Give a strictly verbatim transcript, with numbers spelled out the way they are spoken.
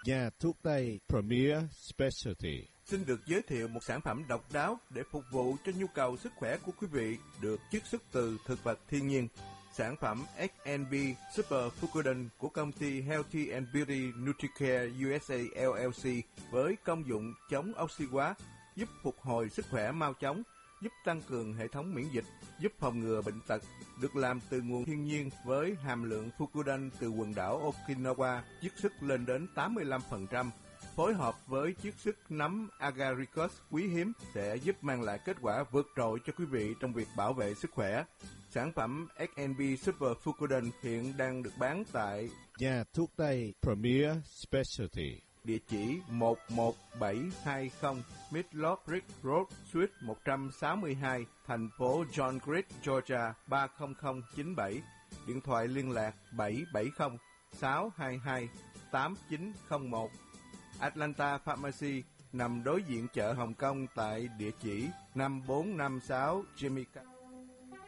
Nhà thuốc Tây Premier Specialty xin được giới thiệu một sản phẩm độc đáo để phục vụ cho nhu cầu sức khỏe của quý vị, được chiết xuất từ thực vật thiên nhiên. Sản phẩm ích and bê Super Fucoden của công ty Healthy and Beauty Nutricare u ét a lờ lờ xê với công dụng chống oxy hóa, giúp phục hồi sức khỏe mau chóng, giúp tăng cường hệ thống miễn dịch, giúp phòng ngừa bệnh tật, được làm từ nguồn thiên nhiên với hàm lượng Fucoden từ quần đảo Okinawa chiết xuất lên đến tám mươi lăm phần trăm. Phối hợp với chiết xuất nấm agaricus quý hiếm sẽ giúp mang lại kết quả vượt trội cho quý vị trong việc bảo vệ sức khỏe. Sản phẩm ích and bê Super Fucoden hiện đang được bán tại Nhà thuốc Tây Premier Specialty, địa chỉ một một bảy hai không Midlothian Ridge Road, Suite một trăm sáu mươi hai, thành phố John Grit, Georgia ba không không chín bảy. Điện thoại liên lạc bảy bảy không sáu hai hai tám chín không một. Atlanta Pharmacy nằm đối diện chợ Hồng Kông tại địa chỉ năm bốn năm sáu Jamaica.